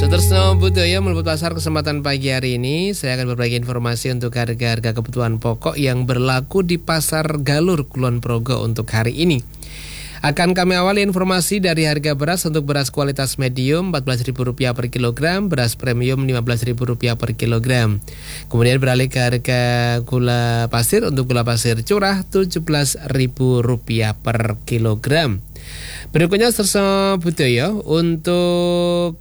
Sutresno Budaya meliput pasar kesempatan pagi hari ini. Saya akan berbagi informasi untuk harga-harga kebutuhan pokok yang berlaku di Pasar Galur Kulon Progo untuk hari ini. Akan kami awali informasi dari harga beras. Untuk beras kualitas medium Rp14.000 per kilogram, beras premium Rp15.000 per kilogram. Kemudian beralih ke harga gula pasir. Untuk gula pasir curah Rp17.000 per kilogram. Berikutnya Sutresno Budaya untuk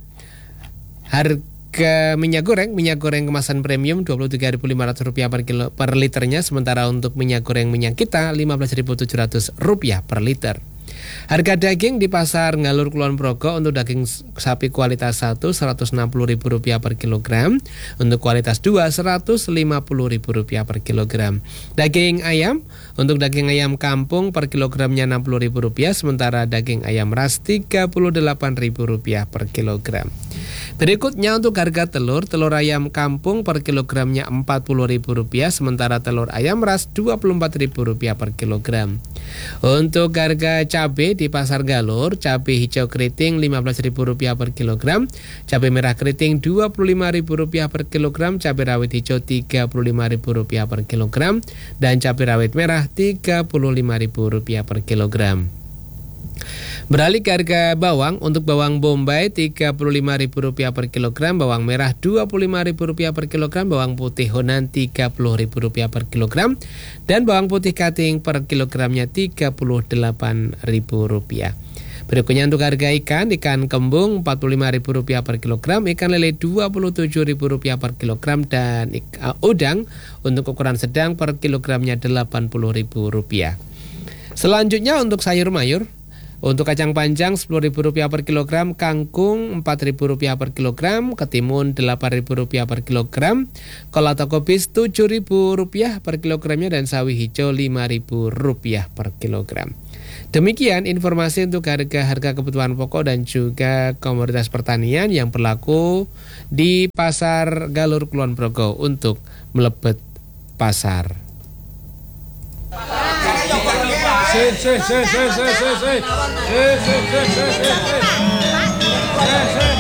harga minyak goreng kemasan premium Rp23.500 per liternya, sementara untuk minyak goreng minyak kita Rp15.700 per liter. Harga daging di Pasar Galur Kulon Progo untuk daging sapi kualitas 1 Rp160.000 per kilogram, untuk kualitas 2 Rp150.000 per kilogram. Daging ayam, untuk daging ayam kampung per kilogramnya Rp60.000, sementara daging ayam ras Rp38.000 per kilogram. Berikutnya untuk harga telur ayam kampung per kilogramnya Rp40.000, sementara telur ayam ras Rp24.000 per kilogram. Untuk harga cabai di Pasar Galur, cabai hijau keriting Rp15.000 per kilogram, cabai merah keriting Rp25.000 per kilogram, cabai rawit hijau Rp35.000 per kilogram, dan cabai rawit merah Rp35.000 per kilogram. Beralih ke harga bawang. Untuk bawang bombay Rp35.000 per kilogram, bawang merah Rp25.000 per kilogram, bawang putih Honan Rp30.000 per kilogram, dan bawang putih cutting per kilogramnya Rp38.000. Berikutnya untuk harga ikan kembung Rp45.000 per kilogram, ikan lele Rp27.000 per kilogram, dan udang untuk ukuran sedang per kilogramnya Rp80.000. Selanjutnya untuk sayur mayur. Untuk kacang panjang Rp10.000 per kilogram, kangkung Rp4.000 per kilogram, ketimun Rp8.000 per kilogram, kol atau kopis Rp7.000 per kilogramnya, dan sawi hijau Rp5.000 per kilogram. Demikian informasi untuk harga kebutuhan pokok dan juga komoditas pertanian yang berlaku di Pasar Galur Kulon Progo untuk melebet pasar. Sí.